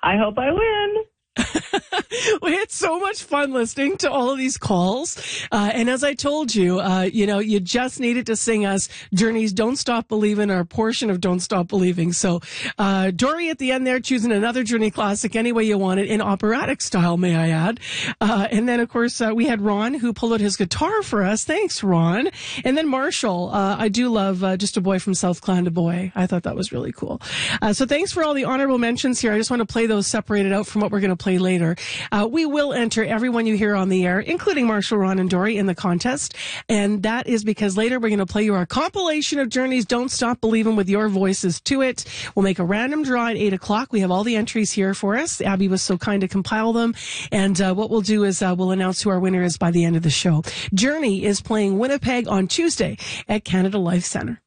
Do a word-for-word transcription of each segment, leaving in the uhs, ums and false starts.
I hope I win. We had so much fun listening to all of these calls. Uh, and as I told you, uh, you know, you just needed to sing us Journey's Don't Stop Believing, or a portion of Don't Stop Believing. So, uh, Dory at the end there choosing another Journey classic any way you want it, in operatic style, may I add. Uh, and then, of course, uh, we had Ron who pulled out his guitar for us. Thanks, Ron. And then Marshall. Uh, I do love uh, Just a Boy from South Clan Boy. I thought that was really cool. Uh, so thanks for all the honorable mentions here. I just want to play those separated out from what we're going to play later. Uh, we will enter everyone you hear on the air, including Marshall, Ron, and Dory, in the contest. And that is because later we're going to play you our compilation of Journey's Don't Stop Believing with your voices to it. We'll make a random draw at eight o'clock. We have all the entries here for us. Abby was so kind to compile them. And uh, what we'll do is uh, we'll announce who our winner is by the end of the show. Journey is playing Winnipeg on Tuesday at Canada Life Centre.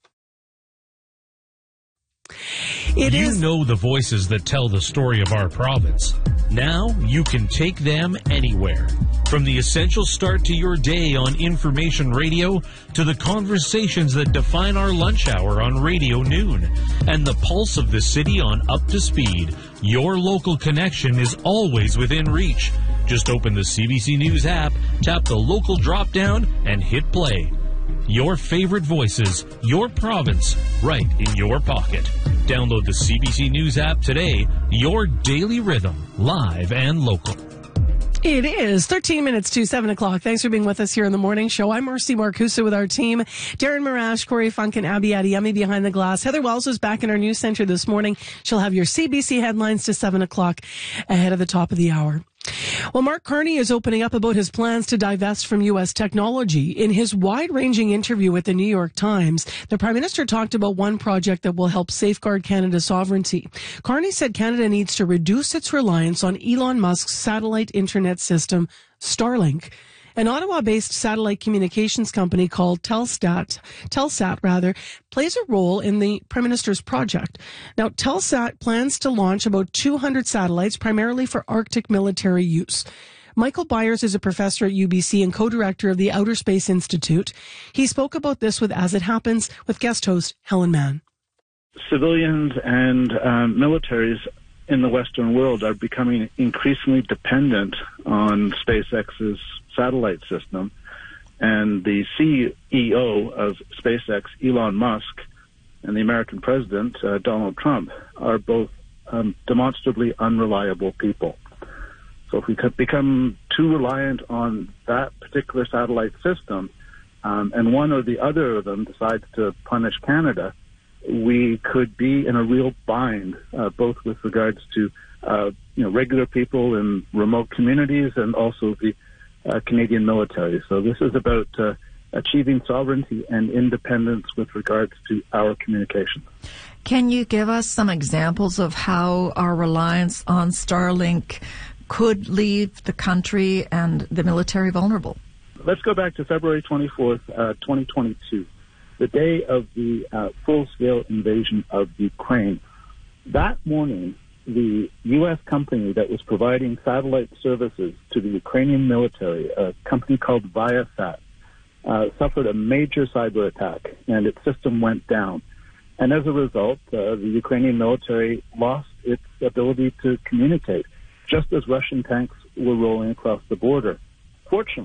It you is... know the voices that tell the story of our province. Now you can take them anywhere. From the essential start to your day on Information Radio to the conversations that define our lunch hour on Radio Noon and the pulse of the city on Up to Speed, your local connection is always within reach. Just open the C B C News app, tap the local drop-down, and hit play. Your favorite voices, your province, right in your pocket. Download the C B C News app today. Your daily rhythm, live and local. It is thirteen minutes to seven o'clock. Thanks for being with us here in the morning show. I'm Marcy Marcusa with our team. Darren Marash, Corey Funk, and Abby Adiyemi behind the glass. Heather Wells was back in our news center this morning. She'll have your C B C headlines to seven o'clock ahead of the top of the hour. Well, Mark Carney is opening up about his plans to divest from U S technology. In his wide-ranging interview with the New York Times, the Prime Minister talked about one project that will help safeguard Canada's sovereignty. Carney said Canada needs to reduce its reliance on Elon Musk's satellite internet system, Starlink. An Ottawa-based satellite communications company called Telstat, Telsat rather, plays a role in the Prime Minister's project. Now, Telsat plans to launch about two hundred satellites, primarily for Arctic military use. Michael Byers is a professor at U B C and co-director of the Outer Space Institute. He spoke about this with As It Happens with guest host Helen Mann. Civilians and um, militaries in the Western world are becoming increasingly dependent on SpaceX's satellite system, and the C E O of SpaceX, Elon Musk, and the American president, uh, Donald Trump, are both um, demonstrably unreliable people. So if we could become too reliant on that particular satellite system, um, and one or the other of them decides to punish Canada, we could be in a real bind, uh, both with regards to uh, you know regular people in remote communities and also the uh, Canadian military. So this is about uh, achieving sovereignty and independence with regards to our communications. Can you give us some examples of how our reliance on Starlink could leave the country and the military vulnerable? Let's go back to February twenty-fourth, uh, twenty twenty-two, the day of the uh, full-scale invasion of Ukraine. That morning, the U S company that was providing satellite services to the Ukrainian military, a company called Viasat, uh, suffered a major cyber attack, and its system went down. And as a result, uh, the Ukrainian military lost its ability to communicate, just as Russian tanks were rolling across the border. Fortunately,